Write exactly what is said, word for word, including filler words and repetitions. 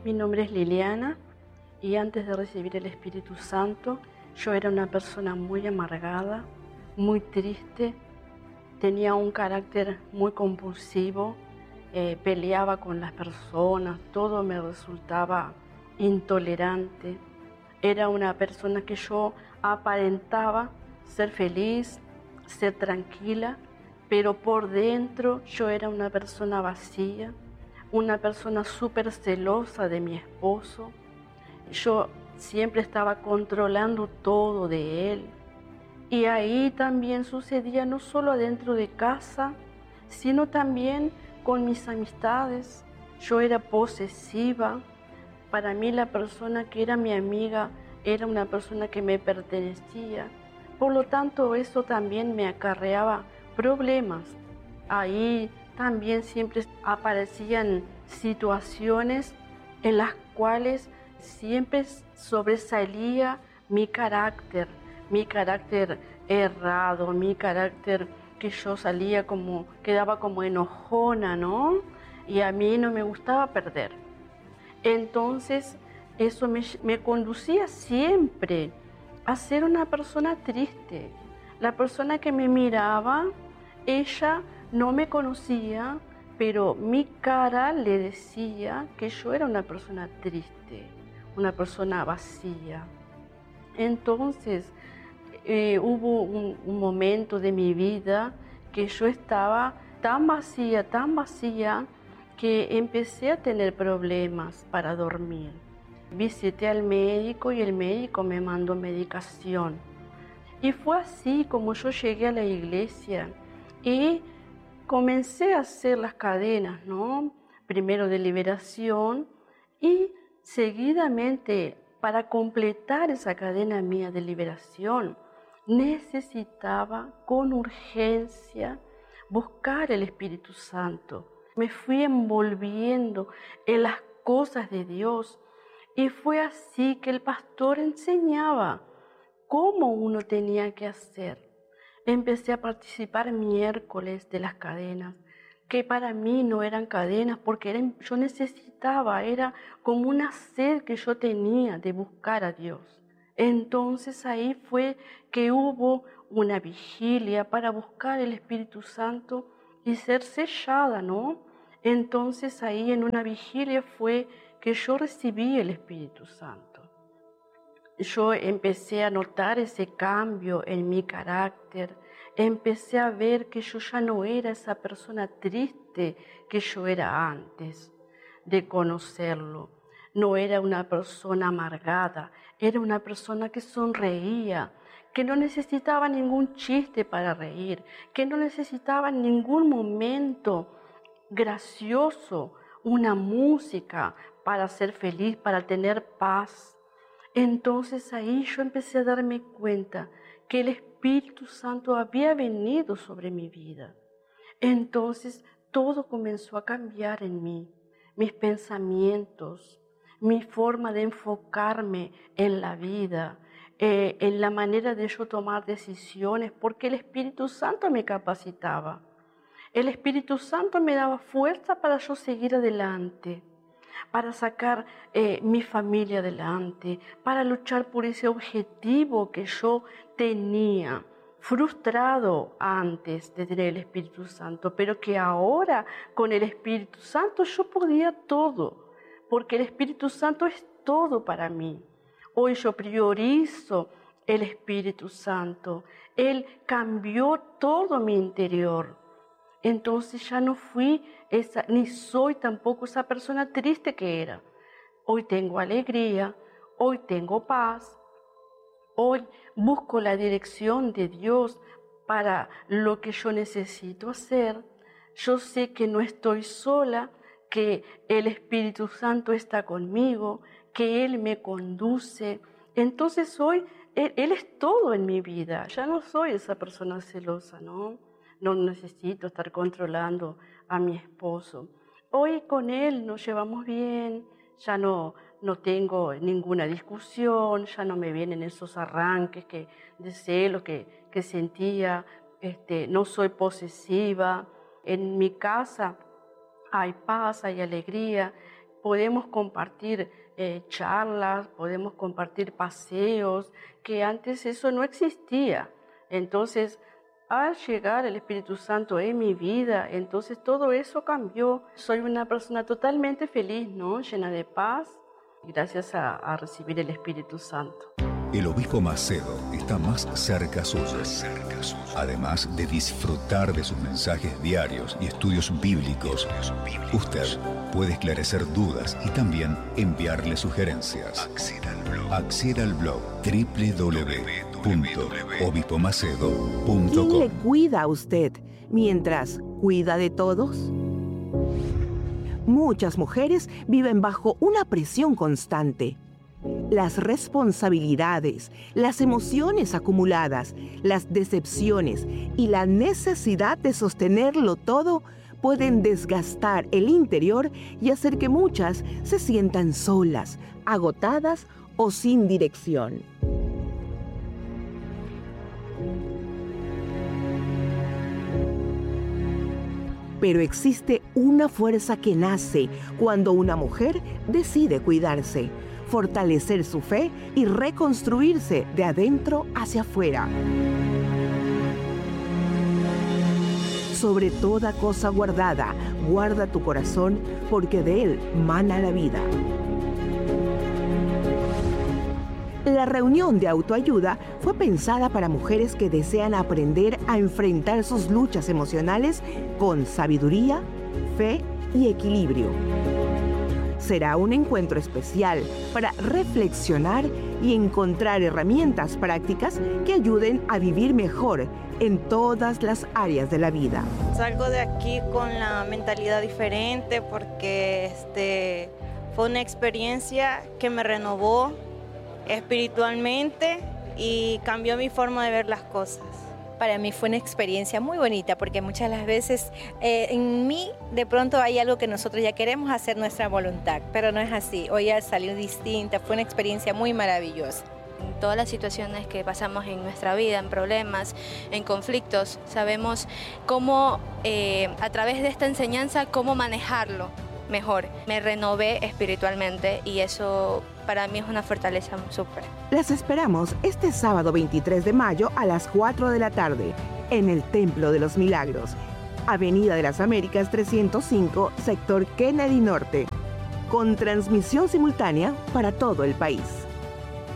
Mi nombre es Liliana y antes de recibir el Espíritu Santo yo era una persona muy amargada, muy triste, tenía un carácter muy compulsivo, eh, peleaba con las personas, todo me resultaba intolerante. Era una persona que yo aparentaba ser feliz, ser tranquila, pero por dentro yo era una persona vacía, una persona súper celosa de mi esposo. Yo siempre estaba controlando todo de él. Y ahí también sucedía no solo adentro de casa, sino también con mis amistades. Yo era posesiva. Para mí la persona que era mi amiga era una persona que me pertenecía. Por lo tanto, eso también me acarreaba problemas. Ahí también siempre aparecían situaciones en las cuales siempre sobresalía mi carácter, mi carácter errado, mi carácter que yo salía como, quedaba como enojona, ¿no? Y a mí no me gustaba perder. Entonces, eso me, me conducía siempre a ser una persona triste. La persona que me miraba, ella no me conocía, pero mi cara le decía que yo era una persona triste, una persona vacía. Entonces, eh, hubo un, un momento de mi vida que yo estaba tan vacía, tan vacía, que empecé a tener problemas para dormir. Visité al médico y el médico me mandó medicación. Y fue así como yo llegué a la iglesia y comencé a hacer las cadenas, ¿no? Primero de liberación y seguidamente, para completar esa cadena mía de liberación, necesitaba con urgencia buscar el Espíritu Santo. Me fui envolviendo en las cosas de Dios y fue así que el pastor enseñaba cómo uno tenía que hacer. Empecé a participar miércoles de las cadenas, que para mí no eran cadenas porque eran, yo necesitaba, era como una sed que yo tenía de buscar a Dios. Entonces ahí fue que hubo una vigilia para buscar el Espíritu Santo y ser sellada, ¿no? Entonces ahí en una vigilia fue que yo recibí el Espíritu Santo. Yo empecé a notar ese cambio en mi carácter, empecé a ver que yo ya no era esa persona triste que yo era antes de conocerlo. No era una persona amargada, era una persona que sonreía, que no necesitaba ningún chiste para reír, que no necesitaba ningún momento gracioso, una música para ser feliz, para tener paz. Entonces ahí yo empecé a darme cuenta que el Espíritu Santo había venido sobre mi vida. Entonces todo comenzó a cambiar en mí, mis pensamientos, mi forma de enfocarme en la vida, eh, en la manera de yo tomar decisiones, porque el Espíritu Santo me capacitaba. El Espíritu Santo me daba fuerza para yo seguir adelante, para sacar eh, mi familia adelante, para luchar por ese objetivo que yo tenía, frustrado antes de tener el Espíritu Santo, pero que ahora con el Espíritu Santo yo podía todo, porque el Espíritu Santo es todo para mí. Hoy yo priorizo el Espíritu Santo. Él cambió todo mi interior. Entonces ya no fui esa, ni soy tampoco esa persona triste que era. Hoy tengo alegría, hoy tengo paz, hoy busco la dirección de Dios para lo que yo necesito hacer. Yo sé que no estoy sola, que el Espíritu Santo está conmigo, que Él me conduce. Entonces hoy Él, Él es todo en mi vida. Ya no soy esa persona celosa, ¿no? No necesito estar controlando a mi esposo. Hoy con él nos llevamos bien, ya no, no tengo ninguna discusión, ya no me vienen esos arranques que, de celos que, que sentía, este, no soy posesiva. En mi casa hay paz, hay alegría, podemos compartir eh, charlas, podemos compartir paseos, que antes eso no existía. Entonces, al llegar el Espíritu Santo en mi vida, entonces todo eso cambió. Soy una persona totalmente feliz, ¿no? Llena de paz, gracias a, a recibir el Espíritu Santo. El obispo Macedo está más cerca suyo. Además de disfrutar de sus mensajes diarios y estudios bíblicos, usted puede esclarecer dudas y también enviarle sugerencias. Acceda al blog doble u doble u doble u punto obispo macedo punto com. ¿Quién le cuida a usted mientras cuida de todos? Muchas mujeres viven bajo una presión constante. Las responsabilidades, las emociones acumuladas, las decepciones y la necesidad de sostenerlo todo pueden desgastar el interior y hacer que muchas se sientan solas, agotadas o sin dirección. Pero existe una fuerza que nace cuando una mujer decide cuidarse, fortalecer su fe y reconstruirse de adentro hacia afuera. Sobre toda cosa guardada, guarda tu corazón, porque de él mana la vida. La reunión de autoayuda fue pensada para mujeres que desean aprender a enfrentar sus luchas emocionales con sabiduría, fe y equilibrio. Será un encuentro especial para reflexionar y encontrar herramientas prácticas que ayuden a vivir mejor en todas las áreas de la vida. Salgo de aquí con la mentalidad diferente porque este, fue una experiencia que me renovó espiritualmente y cambió mi forma de ver las cosas. Para mí fue una experiencia muy bonita porque muchas de las veces eh, en mí de pronto hay algo que nosotros ya queremos hacer nuestra voluntad, pero no es así. Hoy ya salió distinta, fue una experiencia muy maravillosa. En todas las situaciones que pasamos en nuestra vida, en problemas, en conflictos, sabemos cómo eh, a través de esta enseñanza, cómo manejarlo mejor. Me renové espiritualmente y eso para mí es una fortaleza súper. Las esperamos este sábado veintitrés de mayo a las cuatro de la tarde en el Templo de los Milagros, Avenida de las Américas trescientos cinco, sector Kennedy Norte, con transmisión simultánea para todo el país.